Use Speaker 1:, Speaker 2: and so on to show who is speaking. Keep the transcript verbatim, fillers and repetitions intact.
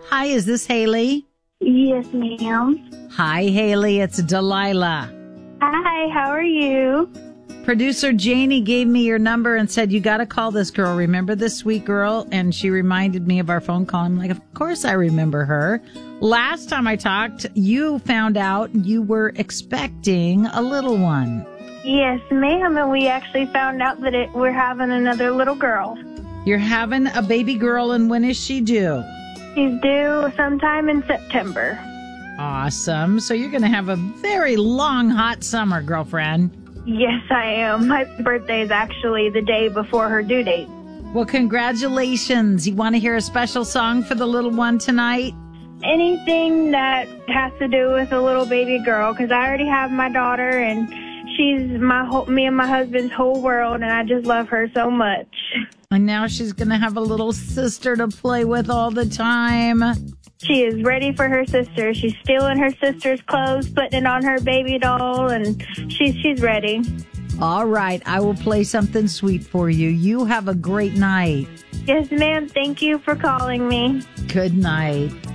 Speaker 1: Hi, is this Haley?
Speaker 2: Yes, ma'am.
Speaker 1: Hi, Haley. It's Delilah.
Speaker 2: Hi, how are you?
Speaker 1: Producer Janie gave me your number and said, you got to call this girl. Remember this sweet girl? And she reminded me of our phone call. I'm like, of course I remember her. Last time I talked, you found out you were expecting a little one.
Speaker 2: Yes, ma'am, and we actually found out that it, we're having another little girl.
Speaker 1: You're having a baby girl, and when is she due?
Speaker 2: She's due sometime in September.
Speaker 1: Awesome. So you're going to have a very long, hot summer, girlfriend.
Speaker 2: Yes, I am. My birthday is actually the day before her due date.
Speaker 1: Well, congratulations. You want to hear a special song for the little one tonight?
Speaker 2: Anything that has to do with a little baby girl, because I already have my daughter, and she's my whole, me and my husband's whole world, and I just love her so much.
Speaker 1: And now she's going to have a little sister to play with all the time.
Speaker 2: She is ready for her sister. She's stealing her sister's clothes, putting it on her baby doll, and she's she's ready.
Speaker 1: All right. I will play something sweet for you. You have a great night.
Speaker 2: Yes, ma'am. Thank you for calling me.
Speaker 1: Good night.